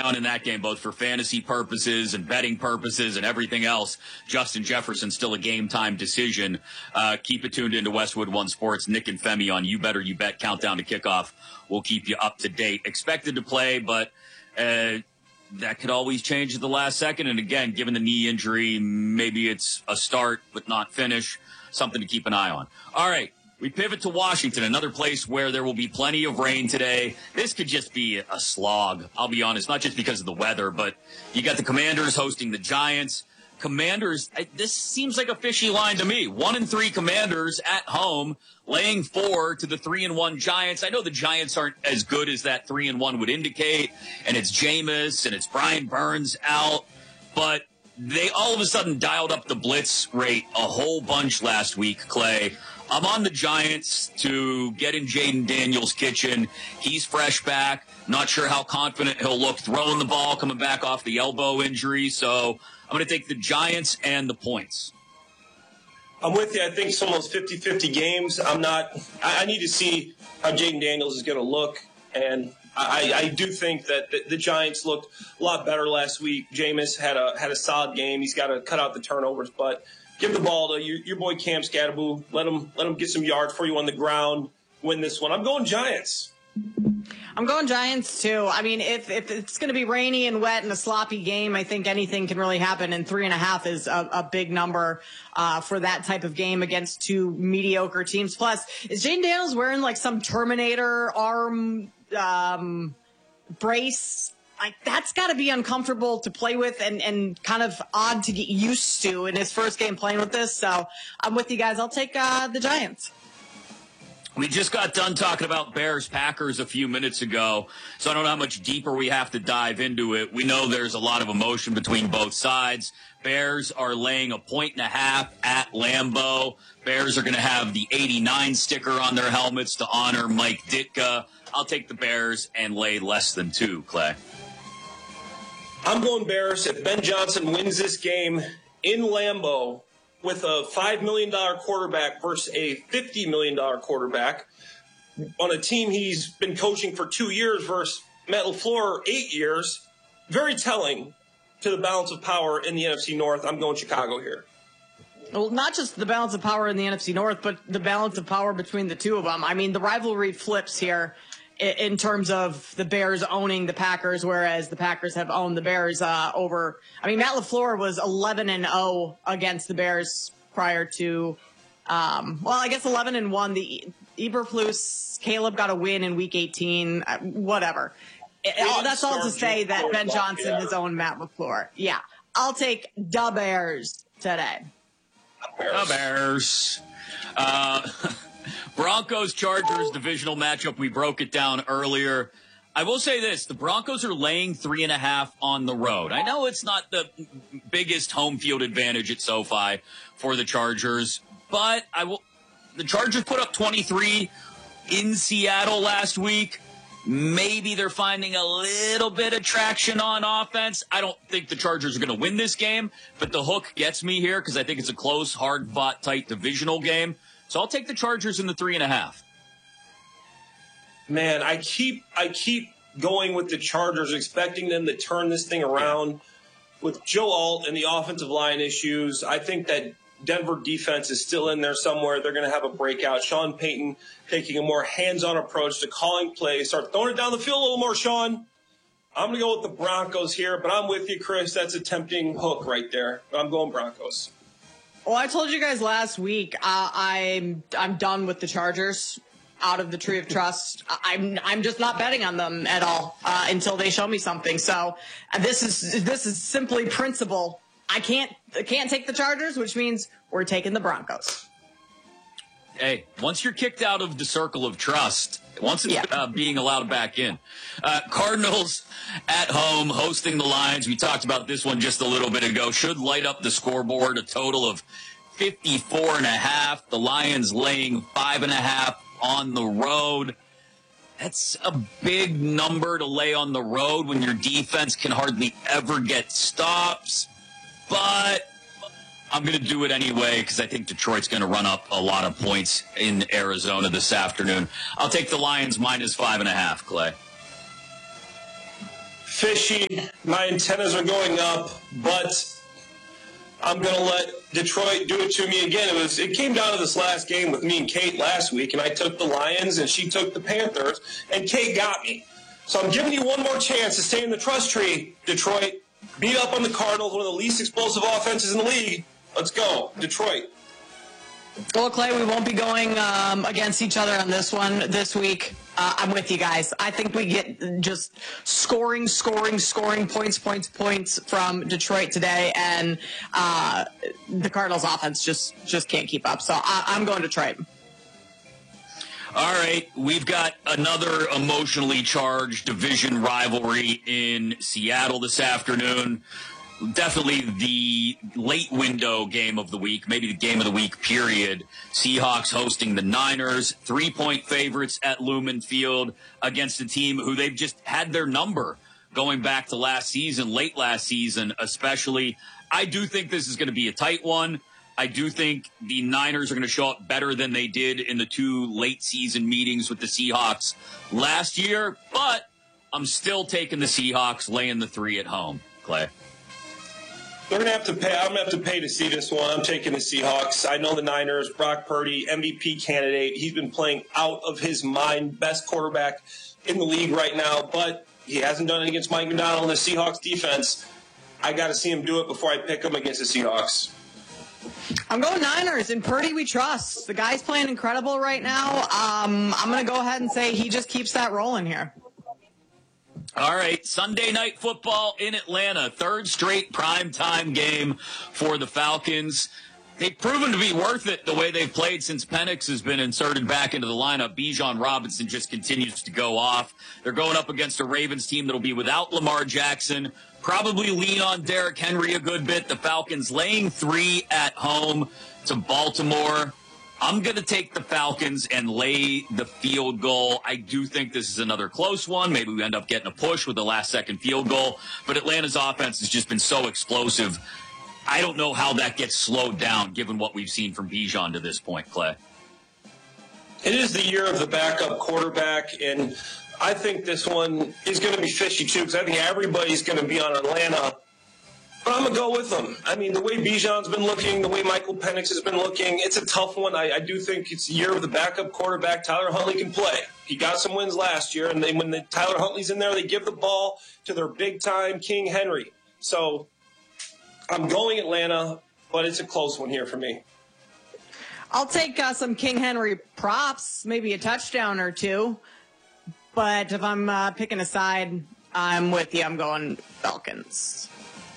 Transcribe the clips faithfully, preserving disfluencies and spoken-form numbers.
on in that game, both for fantasy purposes and betting purposes and everything else. Justin Jefferson still a game-time decision. Uh, keep it tuned into Westwood One Sports. Nick and Femi on You Better You Bet Countdown to Kickoff will keep you up to date. Expected to play, but uh, that could always change at the last second. And again, given the knee injury, maybe it's a start but not finish. Something to keep an eye on. All right. We pivot to Washington, another place where there will be plenty of rain today. This could just be a slog, I'll be honest, not just because of the weather, but you got the Commanders hosting the Giants. Commanders, this seems like a fishy line to me. One and three Commanders at home, laying four to the three and one Giants. I know the Giants aren't as good as that three and one would indicate, and it's Jameis and it's Brian Burns out, but they all of a sudden dialed up the blitz rate a whole bunch last week, Clay. I'm on the Giants to get in Jaden Daniels' kitchen. He's fresh back. Not sure how confident he'll look throwing the ball, coming back off the elbow injury. So I'm going to take the Giants and the points. I'm with you. I think it's almost fifty-fifty games. I'm not – I need to see how Jaden Daniels is going to look. And I, I do think that the, the Giants looked a lot better last week. Jameis had a had a solid game. He's got to cut out the turnovers, but – give the ball to your, your boy Cam Scatterboo. Let him let him get some yards for you on the ground. Win this one. I'm going Giants. I'm going Giants too. I mean, if if it's going to be rainy and wet and a sloppy game, I think anything can really happen. And three and a half is a, a big number uh, for that type of game against two mediocre teams. Plus, is Jaden Daniels wearing like some Terminator arm um, brace? Like, that's got to be uncomfortable to play with and, and kind of odd to get used to in his first game playing with this. So I'm with you guys. I'll take uh, the Giants. We just got done talking about Bears-Packers a few minutes ago, so I don't know how much deeper we have to dive into it. We know there's a lot of emotion between both sides. Bears are laying a point and a half at Lambeau. Bears are going to have the eighty-nine sticker on their helmets to honor Mike Ditka. I'll take the Bears and lay less than two, Clay. I'm going Bears. If Ben Johnson wins this game in Lambeau with a five million dollars quarterback versus a fifty million dollars quarterback on a team he's been coaching for two years versus Matt LaFleur eight years, very telling to the balance of power in the N F C North. I'm going Chicago here. Well, not just the balance of power in the N F C North, but the balance of power between the two of them. I mean, the rivalry flips here in terms of the Bears owning the Packers, whereas the Packers have owned the Bears uh, over. I mean, Matt LaFleur was eleven and oh against the Bears prior to, um, well, I guess eleven and one. The Eberflus, Caleb got a win in week eighteen, uh, whatever. It, that's all to say that Ben Johnson has owned Matt LaFleur. Yeah. I'll take the Bears today. The Bears. Uh, Broncos-Chargers divisional matchup. We broke it down earlier. I will say this. The Broncos are laying three and a half on the road. I know it's not the biggest home field advantage at SoFi for the Chargers, but I will. The Chargers put up twenty-three in Seattle last week. Maybe they're finding a little bit of traction on offense. I don't think the Chargers are going to win this game, but the hook gets me here because I think it's a close, hard-fought, tight divisional game. So I'll take the Chargers in the three and a half. Man, I keep I keep going with the Chargers, expecting them to turn this thing around. With Joe Alt and the offensive line issues, I think that Denver defense is still in there somewhere. They're going to have a breakout. Sean Payton taking a more hands-on approach to calling plays. Start throwing it down the field a little more, Sean. I'm going to go with the Broncos here, but I'm with you, Chris. That's a tempting hook right there. I'm going Broncos. Well, I told you guys last week uh, I'm I'm done with the Chargers out of the tree of trust. I'm I'm just not betting on them at all uh, until they show me something. So uh, this is this is simply principle. I can't I can't take the Chargers, which means we're taking the Broncos. Hey, once you're kicked out of the circle of trust, once it's yeah. uh, being allowed back in. Uh, Cardinals at home hosting the Lions. We talked about this one just a little bit ago. Should light up the scoreboard, a total of fifty-four and a half. The Lions laying five and a half on the road. That's a big number to lay on the road when your defense can hardly ever get stops. But I'm going to do it anyway because I think Detroit's going to run up a lot of points in Arizona this afternoon. I'll take the Lions minus five and a half, Clay. fishy. My antennas are going up, but I'm going to let Detroit do it to me again. It was. It came down to this last game with me and Kate last week, and I took the Lions, and she took the Panthers, and Kate got me. So I'm giving you one more chance to stay in the trust tree, Detroit. Beat up on the Cardinals, one of the least explosive offenses in the league. Let's go, Detroit. Well, Clay, we won't be going um, against each other on this one this week. Uh, I'm with you guys. I think we get just scoring, scoring, scoring, points, points, points from Detroit today, and uh, the Cardinals' offense just just can't keep up. So I, I'm going Detroit. All right, we've got another emotionally charged division rivalry in Seattle this afternoon. Definitely the late window game of the week, maybe the game of the week, period. Seahawks hosting the Niners, three-point favorites at Lumen Field against a team who they've just had their number going back to last season, late last season especially. I do think this is going to be a tight one. I do think the Niners are going to show up better than they did in the two late season meetings with the Seahawks last year, but I'm still taking the Seahawks, laying the three at home. Clay. They're gonna have to pay. I'm gonna have to pay to see this one. I'm taking the Seahawks. I know the Niners. Brock Purdy, M V P candidate. He's been playing out of his mind. Best quarterback in the league right now, but he hasn't done it against Mike McDonald and the Seahawks defense. I got to see him do it before I pick him against the Seahawks. I'm going Niners. In Purdy, we trust. The guy's playing incredible right now. Um, I'm gonna go ahead and say he just keeps that rolling here. All right, Sunday Night Football in Atlanta, third straight primetime game for the Falcons. They've proven to be worth it the way they've played since Penix has been inserted back into the lineup. Bijan Robinson just continues to go off. They're going up against a Ravens team that'll be without Lamar Jackson, probably lean on Derrick Henry a good bit. The Falcons laying three at home to Baltimore. I'm going to take the Falcons and lay the field goal. I do think this is another close one. Maybe we end up getting a push with the last-second field goal. But Atlanta's offense has just been so explosive. I don't know how that gets slowed down, given what we've seen from Bijan to this point, Clay. It is the year of the backup quarterback, and I think this one is going to be fishy, too, because I think everybody's going to be on Atlanta. But I'm going to go with them. I mean, the way Bijan's been looking, the way Michael Penix has been looking, it's a tough one. I, I do think it's the year of the backup quarterback. Tyler Huntley can play. He got some wins last year, and they, when the, Tyler Huntley's in there, they give the ball to their big-time King Henry. So I'm going Atlanta, but it's a close one here for me. I'll take uh, some King Henry props, maybe a touchdown or two. But if I'm uh, picking a side, I'm with you. I'm going Falcons.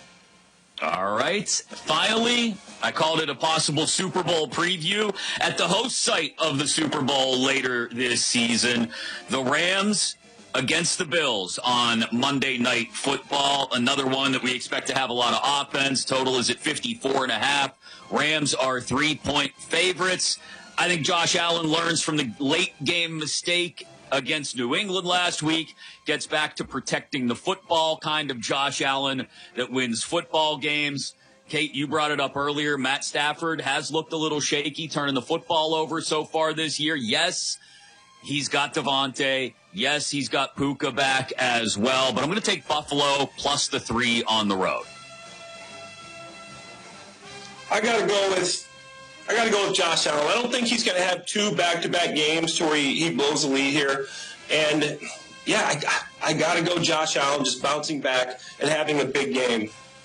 All right. Finally, I called it a possible Super Bowl preview at the host site of the Super Bowl later this season. The Rams against the Bills on Monday Night Football. Another one that we expect to have a lot of offense. Total is at fifty-four and a half. Rams are three-point favorites. I think Josh Allen learns from the late game mistake against New England last week, gets back to protecting the football, kind of Josh Allen that wins football games. Kate, you brought it up earlier. Matt Stafford has looked a little shaky, turning the football over so far this year. Yes, he's got Devontae. Yes, he's got Puka back as well. But I'm going to take Buffalo plus the three on the road. I got to go with I got to go with Josh Allen. I don't think he's going to have two back-to-back games to where he, he blows the lead here. And, yeah, I, I got to go Josh Allen just bouncing back and having a big game.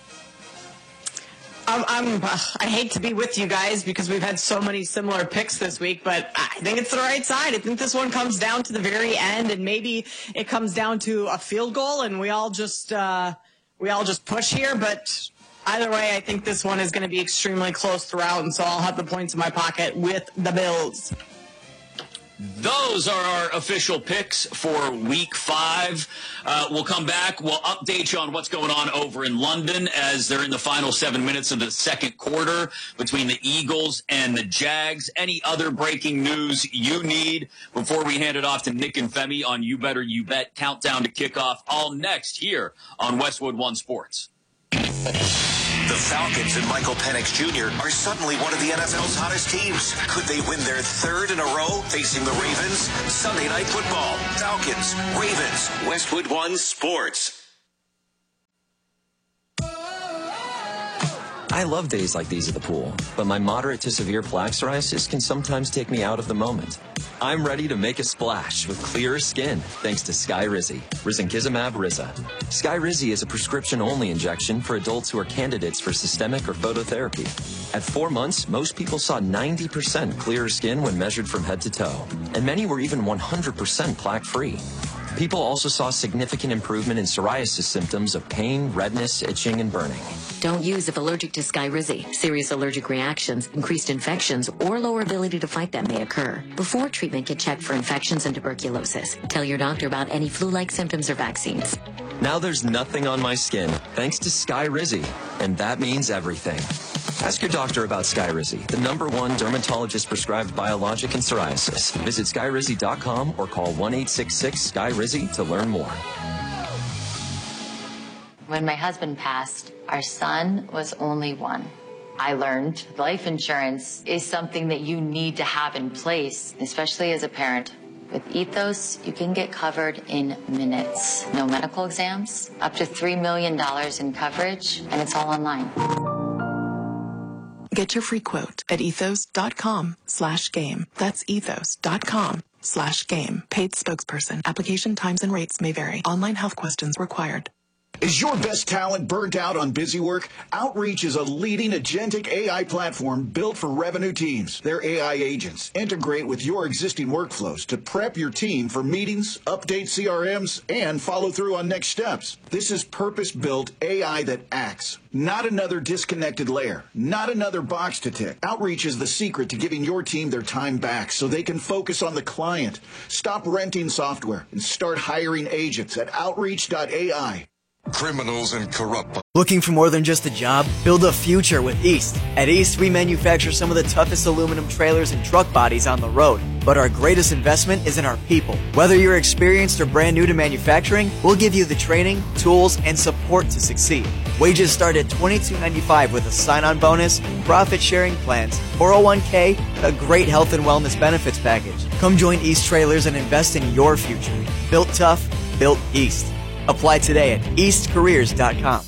I'm, I'm, I hate to be with you guys because we've had so many similar picks this week, but I think it's the right side. I think this one comes down to the very end, and maybe it comes down to a field goal, and we all just uh, we all just push here. But either way, I think this one is going to be extremely close throughout, and so I'll have the points in my pocket with the Bills. Those are our official picks for week five. Uh, we'll come back. We'll update you on what's going on over in London as they're in the final seven minutes of the second quarter between the Eagles and the Jags. Any other breaking news you need before we hand it off to Nick and Femi on You Better You Bet Countdown to Kickoff, all next here on Westwood One Sports. The Falcons and Michael Penix Junior are suddenly one of the N F L's hottest teams. Could they win their third in a row facing the Ravens? Sunday Night Football. Falcons, Ravens, Westwood One Sports. I love days like these at the pool, but my moderate to severe plaque psoriasis can sometimes take me out of the moment. I'm ready to make a splash with clearer skin thanks to Skyrizi, risankizumab Riza. Skyrizi is a prescription-only injection for adults who are candidates for systemic or phototherapy. At four months, most people saw ninety percent clearer skin when measured from head to toe, and many were even one hundred percent plaque-free. People also saw significant improvement in psoriasis symptoms of pain, redness, itching, and burning. Don't use if allergic to Skyrizi. Serious allergic reactions, increased infections, or lower ability to fight them may occur. Before treatment, get checked for infections and tuberculosis. Tell your doctor about any flu-like symptoms or vaccines. Now there's nothing on my skin thanks to Skyrizi, and that means everything. Ask your doctor about Skyrizi, the number one dermatologist-prescribed biologic in psoriasis. Visit Skyrizi dot com or call one eight six six Sky Rizi to learn more. When my husband passed, our son was only one. I learned life insurance is something that you need to have in place, especially as a parent. With Ethos, you can get covered in minutes. No medical exams, up to three million dollars in coverage, and it's all online. Get your free quote at ethos.com slash game. That's ethos.com slash game. Paid spokesperson. Application times and rates may vary. Online health questions required. Is your best talent burnt out on busy work? Outreach is a leading agentic A I platform built for revenue teams. Their A I agents integrate with your existing workflows to prep your team for meetings, update C R Ms, and follow through on next steps. This is purpose-built A I that acts, not another disconnected layer, not another box to tick. Outreach is the secret to giving your team their time back so they can focus on the client. Stop renting software and start hiring agents at outreach dot A I. Criminals and corrupt. Looking for more than just a job? Build a future with East. At East, we manufacture some of the toughest aluminum trailers and truck bodies on the road. But our greatest investment is in our people. Whether you're experienced or brand new to manufacturing, we'll give you the training, tools, and support to succeed. Wages start at twenty-two ninety-five with a sign-on bonus, profit-sharing plans, four oh one k, a great health and wellness benefits package. Come join East Trailers and invest in your future. Built tough, built East. Apply today at east careers dot com.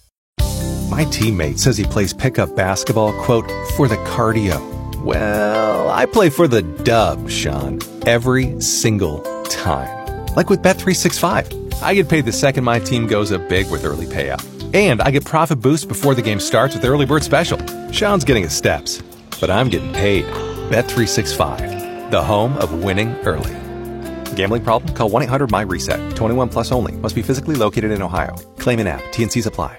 My teammate says he plays pickup basketball, quote, for the cardio. Well, I play for the dub, Sean, every single time. Like with Bet three sixty-five. I get paid the second my team goes up big with early payout. And I get profit boost before the game starts with early bird special. Sean's getting his steps, but I'm getting paid. Bet three sixty-five, the home of winning early. Gambling problem? Call one eight hundred M Y reset. twenty-one plus only. Must be physically located in Ohio. Claim an app. T and Cs apply.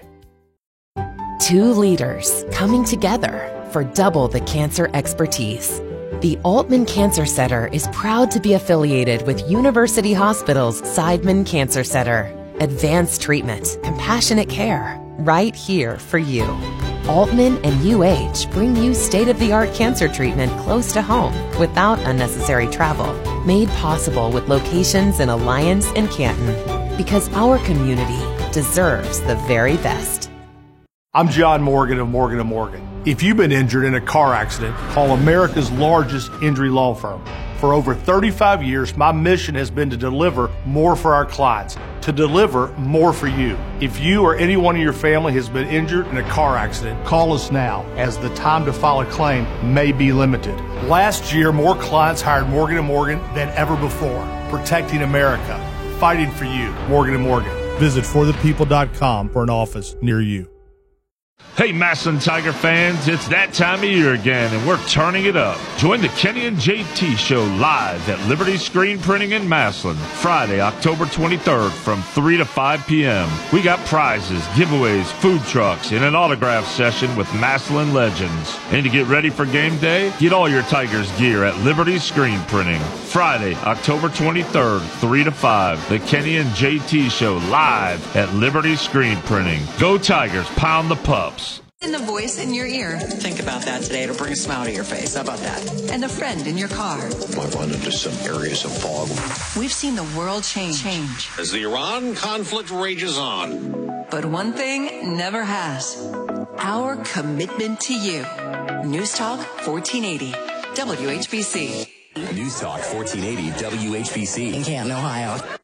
Two leaders coming together for double the cancer expertise. The Altman Cancer Center is proud to be affiliated with University Hospital's Seidman Cancer Center. Advanced treatment, compassionate care, right here for you. Altman and U H bring you state-of-the-art cancer treatment close to home without unnecessary travel. Made possible with locations in Alliance and Canton. Because our community deserves the very best. I'm John Morgan of Morgan and Morgan. If you've been injured in a car accident, call America's largest injury law firm. For over thirty-five years, my mission has been to deliver more for our clients, to deliver more for you. If you or anyone in your family has been injured in a car accident, call us now, as the time to file a claim may be limited. Last year, more clients hired Morgan and Morgan than ever before, protecting America, fighting for you. Morgan and Morgan. Visit for the people dot com for an office near you. Hey, Massillon Tiger fans, it's that time of year again, and we're turning it up. Join the Kenny and J T Show live at Liberty Screen Printing in Massillon, Friday, October twenty-third from three to five p.m. We got prizes, giveaways, food trucks, and an autograph session with Massillon legends. And to get ready for game day, get all your Tigers gear at Liberty Screen Printing. Friday, October twenty-third, three to five, the Kenny and J T Show live at Liberty Screen Printing. Go Tigers, pound the pups. And the voice in your ear. Think about that today. It'll bring a smile to your face. How about that? And a friend in your car. I've run into some areas of fog. We've seen the world change. change. As the Iran conflict rages on. But one thing never has. Our commitment to you. News Talk fourteen eighty. W H B C. News Talk fourteen eighty W H B C. In Canton, Ohio.